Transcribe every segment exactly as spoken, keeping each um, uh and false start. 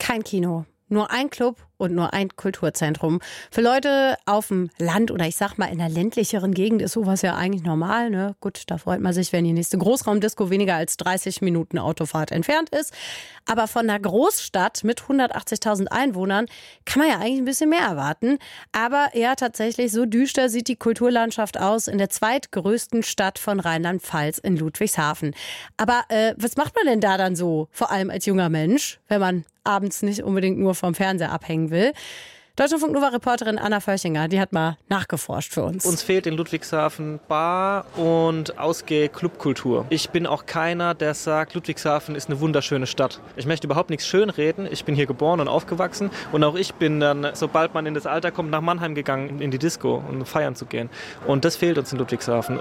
Kein Kino, nur ein Club und nur ein Kulturzentrum. Für Leute auf dem Land oder ich sag mal in einer ländlicheren Gegend ist sowas ja eigentlich normal. Ne? Gut, da freut man sich, wenn die nächste Großraumdisco weniger als dreißig Minuten Autofahrt entfernt ist. Aber von einer Großstadt mit hundertachtzigtausend Einwohnern kann man ja eigentlich ein bisschen mehr erwarten. Aber ja, tatsächlich, so düster sieht die Kulturlandschaft aus in der zweitgrößten Stadt von Rheinland-Pfalz in Ludwigshafen. Aber äh, was macht man denn da dann so, vor allem als junger Mensch, wenn man abends nicht unbedingt nur vom Fernseher abhängen will? Deutschlandfunk-Nova-Reporterin Anna Völchinger, die hat mal nachgeforscht für uns. Uns fehlt in Ludwigshafen Bar- und Ausgeh-Clubkultur. Ich bin auch keiner, der sagt, Ludwigshafen ist eine wunderschöne Stadt. Ich möchte überhaupt nichts schönreden. Ich bin hier geboren und aufgewachsen. Und auch ich bin dann, sobald man in das Alter kommt, nach Mannheim gegangen, in die Disco, um feiern zu gehen. Und das fehlt uns in Ludwigshafen.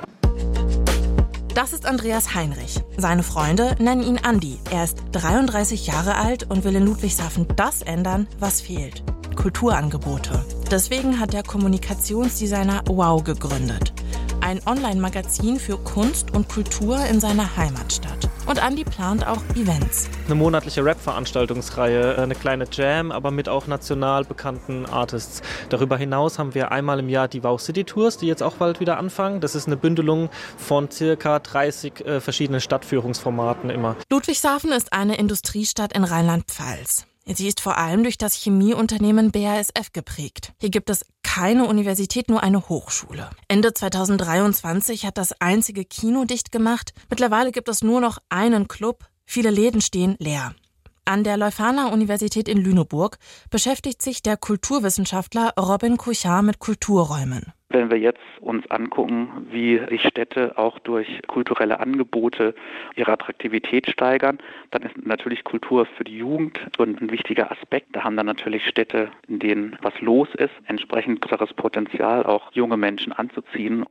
Das ist Andreas Heinrich. Seine Freunde nennen ihn Andi. Er ist dreiunddreißig Jahre alt und will in Ludwigshafen das ändern, was fehlt: Kulturangebote. Deswegen hat der Kommunikationsdesigner Wow gegründet. Ein Online-Magazin für Kunst und Kultur in seiner Heimatstadt. Und Andi plant auch Events. Eine monatliche Rap-Veranstaltungsreihe, eine kleine Jam, aber mit auch national bekannten Artists. Darüber hinaus haben wir einmal im Jahr die Wow City Tours, die jetzt auch bald wieder anfangen. Das ist eine Bündelung von circa dreißig äh, verschiedenen Stadtführungsformaten immer. Ludwigshafen ist eine Industriestadt in Rheinland-Pfalz. Sie ist vor allem durch das Chemieunternehmen B A S F geprägt. Hier gibt es keine Universität, nur eine Hochschule. Ende zweitausenddreiundzwanzig hat das einzige Kino dicht gemacht. Mittlerweile gibt es nur noch einen Club. Viele Läden stehen leer. An der Leuphana-Universität in Lüneburg beschäftigt sich der Kulturwissenschaftler Robin Kuchar mit Kulturräumen. Wenn wir jetzt uns angucken, wie sich Städte auch durch kulturelle Angebote ihre Attraktivität steigern, dann ist natürlich Kultur für die Jugend ein wichtiger Aspekt. Da haben dann natürlich Städte, in denen was los ist, entsprechend größeres Potenzial, auch junge Menschen anzuziehen.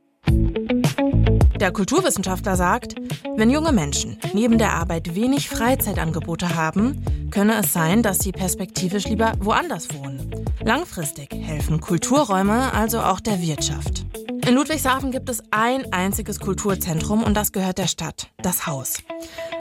Der Kulturwissenschaftler sagt, wenn junge Menschen neben der Arbeit wenig Freizeitangebote haben, könne es sein, dass sie perspektivisch lieber woanders wohnen. Langfristig helfen Kulturräume also auch der Wirtschaft. In Ludwigshafen gibt es ein einziges Kulturzentrum und das gehört der Stadt, das Haus.